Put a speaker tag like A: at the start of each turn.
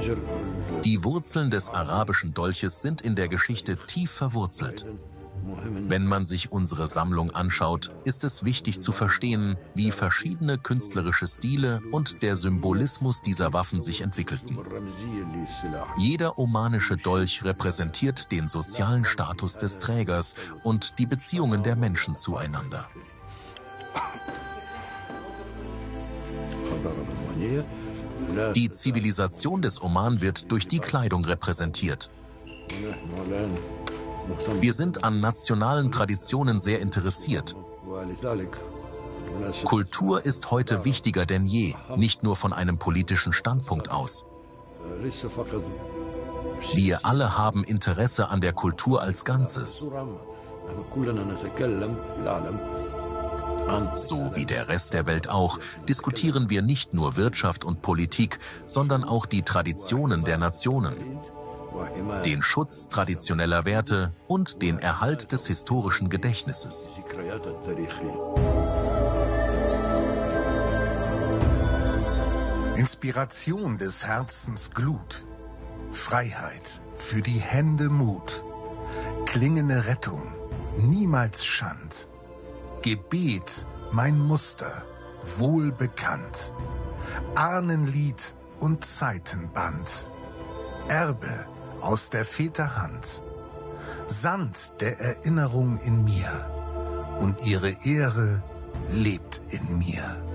A: Die Wurzeln des arabischen Dolches sind in der Geschichte tief verwurzelt. Wenn man sich unsere Sammlung anschaut, ist es wichtig zu verstehen, wie verschiedene künstlerische Stile und der Symbolismus dieser Waffen sich entwickelten. Jeder omanische Dolch repräsentiert den sozialen Status des Trägers und die Beziehungen der Menschen zueinander. Die Zivilisation des Oman wird durch die Kleidung repräsentiert. Wir sind an nationalen Traditionen sehr interessiert. Kultur ist heute wichtiger denn je, nicht nur von einem politischen Standpunkt aus. Wir alle haben Interesse an der Kultur als Ganzes. So wie der Rest der Welt auch, diskutieren wir nicht nur Wirtschaft und Politik, sondern auch die Traditionen der Nationen, den Schutz traditioneller Werte und den Erhalt des historischen Gedächtnisses.
B: Inspiration des Herzens Glut, Freiheit, für die Hände Mut, klingende Rettung, niemals Schand, Gebet, mein Muster, wohlbekannt, Ahnenlied und Zeitenband, Erbe aus der Väter Hand, Sand der Erinnerung in mir, und ihre Ehre lebt in mir.